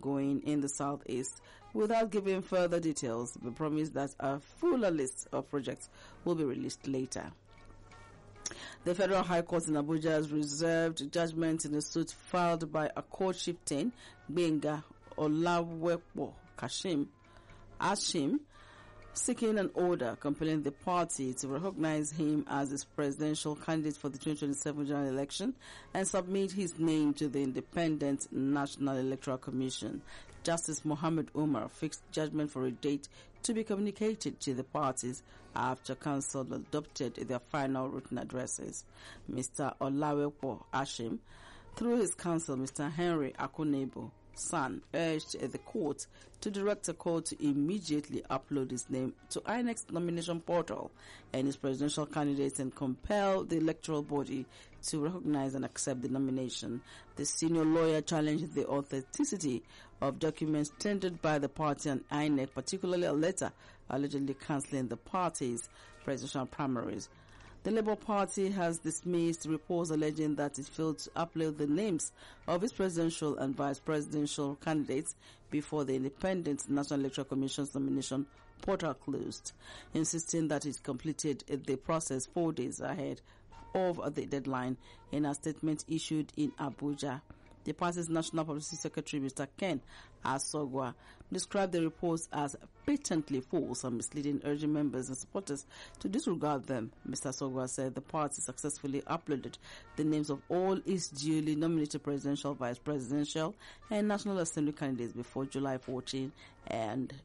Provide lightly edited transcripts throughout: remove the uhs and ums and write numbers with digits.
ongoing in the southeast without giving further details, but promised that a fuller list of projects will be released later. The Federal High Court in Abuja has reserved judgment in a suit filed by a court chieftain, Gbenga Olawepo Ashim, seeking an order compelling the party to recognize him as its presidential candidate for the 2027 general election and submit his name to the Independent National Electoral Commission. Justice Mohammed Umar fixed judgment for a date to be communicated to the parties after council adopted their final written addresses. Mr. Olawepo Ashim, through his counsel, Mr. Henry Akunebo San, urged the court to direct the court to immediately upload his name to INEC's nomination portal and his presidential candidates and compel the electoral body to recognize and accept the nomination. The senior lawyer challenged the authenticity of documents tendered by the party and INEC, particularly a letter allegedly cancelling the party's presidential primaries. The Labour Party has dismissed reports alleging that it failed to upload the names of its presidential and vice presidential candidates before the Independent National Electoral Commission's nomination portal closed, insisting that it completed the process 4 days ahead of the deadline. In a statement issued in Abuja, the party's National Publicity Secretary, Mr. Ken Asogwa, described the reports as patently false and misleading, urging members and supporters to disregard them. Mr. Asogwa said the party successfully uploaded the names of all its duly nominated presidential, vice presidential, and National Assembly candidates before July 14 and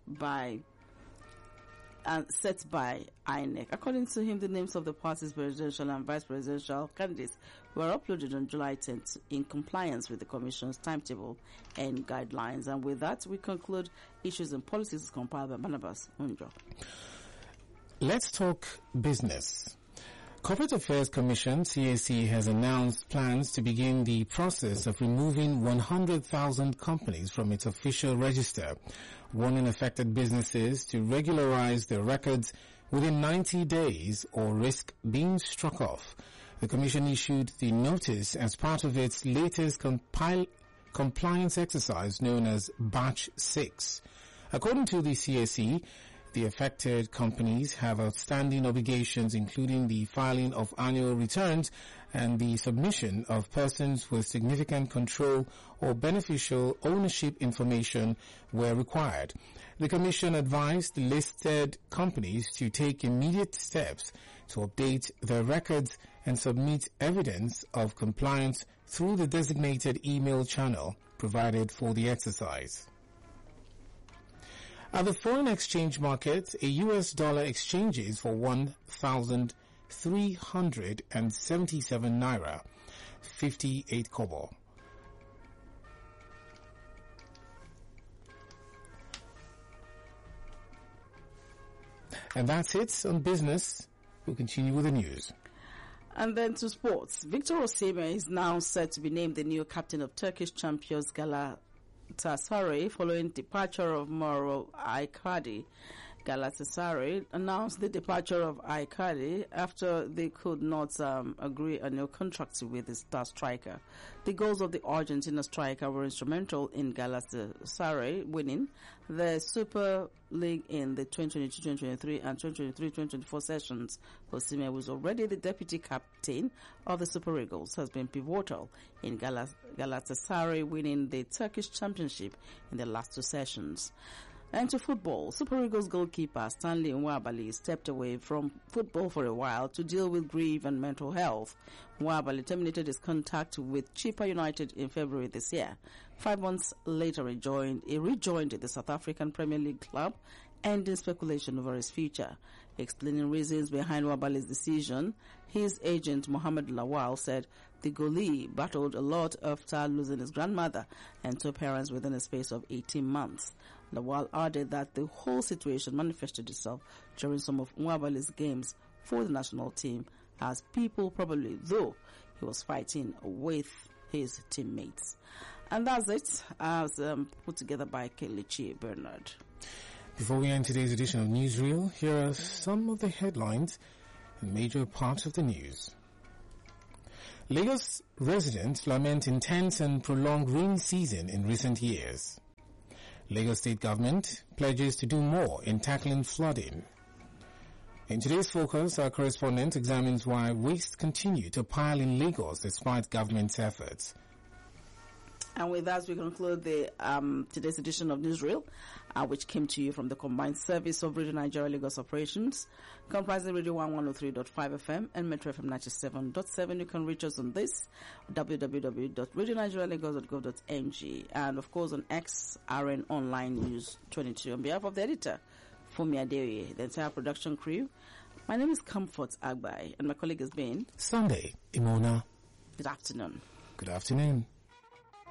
set by INEC. According to him, the names of the party's presidential and vice presidential candidates were uploaded on July 10th in compliance with the Commission's timetable and guidelines. And with that, we conclude Issues and Policies compiled by Barnabas Unjo. Let's talk business. Corporate Affairs Commission, CAC, has announced plans to begin the process of removing 100,000 companies from its official register, warning affected businesses to regularize their records within 90 days or risk being struck off. The Commission issued the notice as part of its latest compliance exercise known as Batch 6. According to the CAC, the affected companies have outstanding obligations, including the filing of annual returns and the submission of persons with significant control or beneficial ownership information where required. The Commission advised the listed companies to take immediate steps to update their records and submit evidence of compliance through the designated email channel provided for the exercise. At the foreign exchange market, a US dollar exchanges for 1,377 naira, 58 kobo. And that's it on business. We'll continue with the news. And then to sports. Victor Osimhen is now set to be named the new captain of Turkish champions Galatasaray following departure of Mauro Icardi. Galatasaray announced the departure of Icardi after they could not agree a new contract with the star striker. The goals of the Argentina striker were instrumental in Galatasaray winning the Super League in the 2022-2023 and 2023-2024 sessions. Osimhen, who is already the deputy captain of the Super Eagles, has been pivotal in Galatasaray winning the Turkish championship in the last two sessions. And to football, Super Eagles goalkeeper Stanley Nwabali stepped away from football for a while to deal with grief and mental health. Nwabali terminated his contact with Chippa United in February this year. 5 months later, he rejoined the South African Premier League club, ending speculation over his future. Explaining reasons behind Nwabali's decision, his agent Mohamed Lawal said the goalie battled a lot after losing his grandmother and two parents within a space of 18 months. Lawal added that the whole situation manifested itself during some of Nwabali's games for the national team, as people probably though he was fighting with his teammates. And that's it, as put together by Kelechi Bernard. Before we end today's edition of Newsreel, here are some of the headlines and major parts of the news. Lagos residents lament intense and prolonged rainy season in recent years. Lagos State government pledges to do more in tackling flooding. In today's focus, our correspondent examines why waste continue to pile in Lagos despite government's efforts. And with that, we conclude the today's edition of Newsreel, which came to you from the combined service of Radio Nigeria Lagos operations, comprising Radio 103.5 FM and Metro FM 97.7. You can reach us on this, www.radionigerialagos.gov.ng, and of course on X, RN Online News 22. On behalf of the editor, Fumi Adeoye, the entire production crew, my name is Comfort Agbai, and my colleague has been Sunday Imona. Good afternoon. Good afternoon.